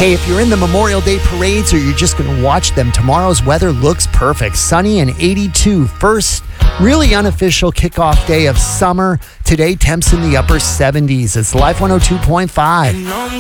Hey, if you're in the Memorial Day parades or you're just going to watch them, tomorrow's weather looks perfect. Sunny and 82. First really unofficial kickoff day of summer. Today, temps in the upper 70s. It's Life 102.5.